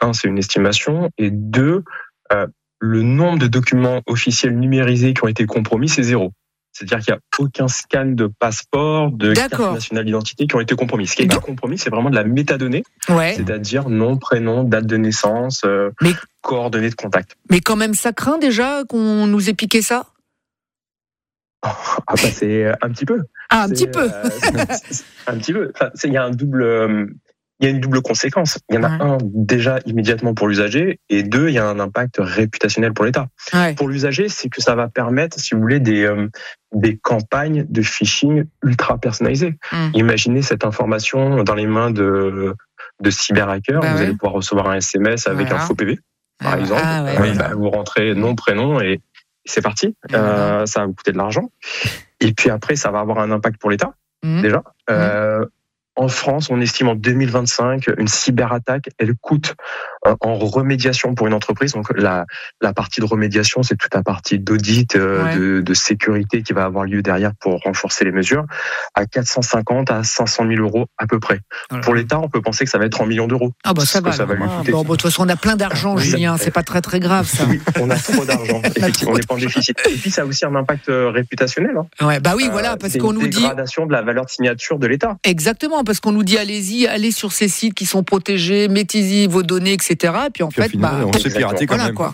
c'est une estimation, et deux, le nombre de documents officiels numérisés qui ont été compromis, c'est 0. C'est-à-dire qu'il n'y a aucun scan de passeport, de carte nationale d'identité qui ont été compromis. Ce qui a été compromis, c'est vraiment de la métadonnée, c'est-à-dire nom, prénom, date de naissance, coordonnées de contact. Mais quand même, ça craint déjà qu'on nous ait piqué ça ? C'est un petit peu. Un petit peu. Un petit peu. Enfin, il y a une double conséquence. Il y en a un, déjà, immédiatement pour l'usager, et deux, il y a un impact réputationnel pour l'État. Pour l'usager, c'est que ça va permettre, si vous voulez, des campagnes de phishing ultra personnalisées. Imaginez cette information dans les mains de cyberhackers. Vous allez pouvoir recevoir un SMS avec un faux PV, par exemple. Vous rentrez nom, prénom, et c'est parti. Ça va vous coûter de l'argent. Et puis après, ça va avoir un impact pour l'État, déjà. En France, on estime en 2025, une cyberattaque, elle coûte en remédiation pour une entreprise. Donc la partie de remédiation, c'est toute la partie d'audit, de sécurité qui va avoir lieu derrière pour renforcer les mesures, à 450 à 500 000 euros à peu près. Pour l'État, on peut penser que ça va être en millions d'euros. Ça va lui coûter. De toute façon, on a plein d'argent, Julien. C'est pas très très grave, ça. Oui, on a trop d'argent. Effectivement, on n'est pas en déficit. Et puis, ça a aussi un impact réputationnel. Parce qu'on nous dit. C'est une dégradation de la valeur de signature de l'État. Exactement, parce qu'on nous dit allez sur ces sites qui sont protégés, mettez-y vos données, etc. Et puis en fait, on se fait pirater quand même.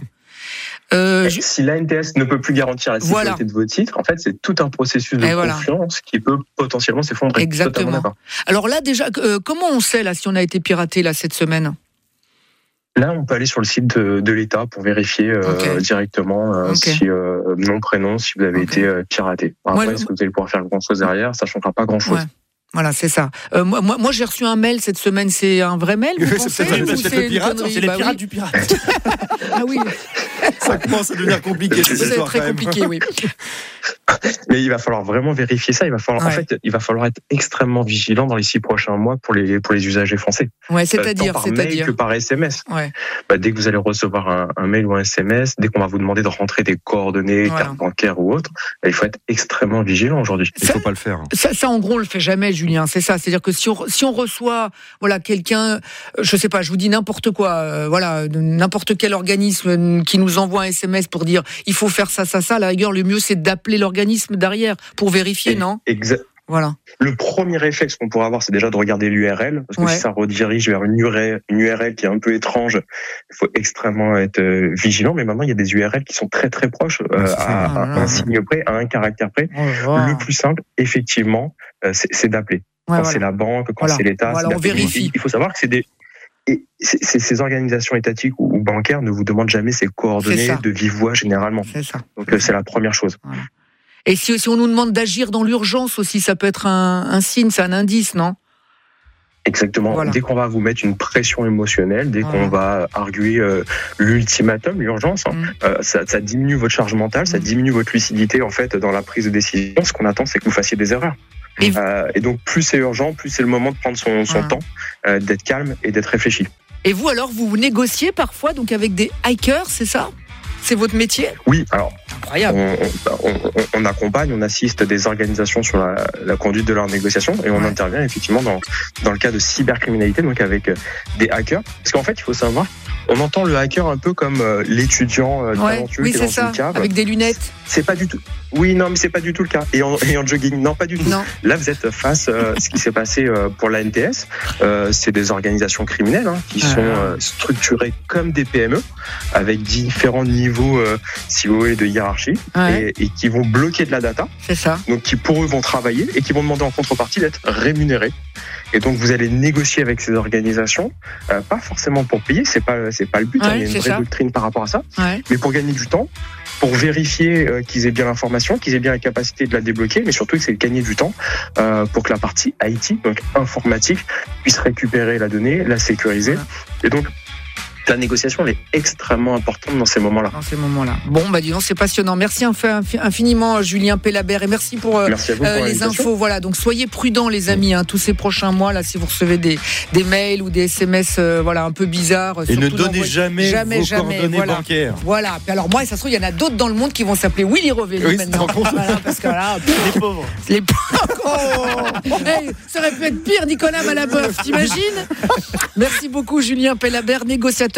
Si l'ANTS ne peut plus garantir la sécurité de vos titres, en fait, c'est tout un processus de confiance qui peut potentiellement s'effondrer. Exactement. Alors là, déjà, comment on sait là si on a été piraté là cette semaine ? Là, on peut aller sur le site de l'État pour vérifier directement si nom, prénom, si vous avez été piraté. Après, est-ce que vous allez pouvoir faire grand-chose derrière ? Ça ne changera pas grand-chose. Voilà, c'est ça. Moi, j'ai reçu un mail cette semaine. C'est un vrai mail, vous pensez, c'est le pirate, c'est les pirates du pirate. Ah oui. Ça commence à devenir compliqué. C'est très compliqué, oui. Mais il va falloir vraiment vérifier ça. Il va falloir être extrêmement vigilant dans les 6 prochains mois pour les usagers français. C'est-à-dire tant par mail que par SMS. Dès que vous allez recevoir un mail ou un SMS, dès qu'on va vous demander de rentrer des coordonnées, carte bancaire ou autre, il faut être extrêmement vigilant aujourd'hui. Il ne faut pas le faire. Ça, en gros, on le fait jamais, Julien. C'est ça. C'est-à-dire que si on reçoit, quelqu'un, je sais pas, je vous dis n'importe quoi, n'importe quel organisme qui nous envoie un SMS pour dire il faut faire ça, à la rigueur, le mieux c'est d'appeler l'organisme derrière pour vérifier, non ? Exact. Voilà. Le premier réflexe qu'on pourrait avoir, c'est déjà de regarder l'URL, parce que si ça redirige vers une URL qui est un peu étrange, il faut extrêmement être vigilant. Mais maintenant, il y a des URL qui sont très très proches, à un signe près, à un caractère près. Le plus simple, effectivement, c'est d'appeler. Quand c'est la banque, quand c'est l'État, on vérifie. Il faut savoir que ces organisations étatiques ou bancaires ne vous demandent jamais ces coordonnées de vive voix généralement. C'est ça. Donc c'est la première chose. Voilà. Et si on nous demande d'agir dans l'urgence aussi, ça peut être un signe, c'est un indice, non ? Exactement. Voilà. Dès qu'on va vous mettre une pression émotionnelle, dès qu'on va arguer l'ultimatum, l'urgence, ça diminue votre charge mentale, ça diminue votre lucidité en fait dans la prise de décision. Ce qu'on attend, c'est que vous fassiez des erreurs. Et donc plus c'est urgent, plus c'est le moment de prendre son temps, d'être calme et d'être réfléchi. Et vous alors, vous négociez parfois donc avec des hackers, c'est ça ? C'est votre métier ? Oui, alors incroyable. On accompagne, on assiste des organisations sur la conduite de leurs négociations et on intervient effectivement dans le cas de cybercriminalité, donc avec des hackers. Parce qu'en fait, il faut savoir, on entend le hacker un peu comme l'étudiant talentueux qui est dans une cave. Avec des lunettes. C'est pas du tout. Oui, non, mais c'est pas du tout le cas. Et en jogging, non, pas du tout. Non. Là, vous êtes face à ce qui s'est passé pour l'ANTS. C'est des organisations criminelles qui sont structurées comme des PME, avec différents niveaux, si vous voulez, de hiérarchie, et qui vont bloquer de la data. C'est ça. Donc, qui pour eux vont travailler et qui vont demander en contrepartie d'être rémunérés. Et donc, vous allez négocier avec ces organisations, pas forcément pour payer, c'est pas le but. Il y a une vraie doctrine par rapport à ça, mais pour gagner du temps, pour vérifier qu'ils aient bien l'information, qu'ils aient bien la capacité de la débloquer, mais surtout que c'est gagner du temps pour que la partie IT, donc informatique, puisse récupérer la donnée, la sécuriser. Et donc, la négociation, elle est extrêmement importante dans ces moments-là. Bon, dis donc, c'est passionnant. Merci infiniment, Julien Pellabert, et merci pour les infos. Voilà, donc soyez prudents, les amis, tous ces prochains mois, là, si vous recevez des mails ou des SMS, un peu bizarres. Et ne donnez jamais vos coordonnées bancaires. Voilà. Puis alors, moi, ça se trouve, il y en a d'autres dans le monde qui vont s'appeler Willy Revelli maintenant. Parce que là, les pauvres. Ça aurait pu être pire, Nicolas Malaboeuf, t'imagines ? Merci beaucoup, Julien Pellabert, négociateur